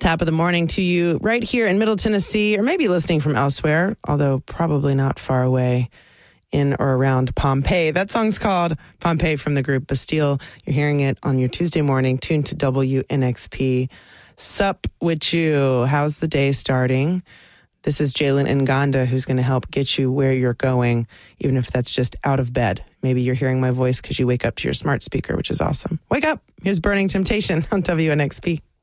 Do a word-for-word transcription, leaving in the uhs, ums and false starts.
Top of the morning to you right here in Middle Tennessee, or maybe listening from elsewhere, although probably not far away in or around Pompeii. That song's called Pompeii from the group Bastille. You're hearing it on your Tuesday morning, tuned to W N X P. Sup with you. How's the day starting? This is Jalen Nganda, who's going to help get you where you're going, even if that's just out of bed. Maybe you're hearing my voice because you wake up to your smart speaker, which is awesome. Wake up. Here's Burning Temptation on W N X P.